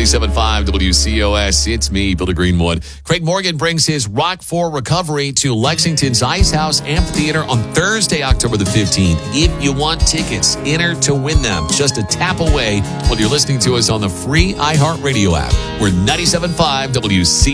97.5 WCOS. It's me, Billy Greenwood. Craig Morgan brings his Rock for Recovery to Lexington's Ice House Amphitheater on Thursday, October the 15th. If you want tickets, enter to win them. Just a tap away while you're listening to us on the free iHeartRadio app. We're 97.5 WCOS.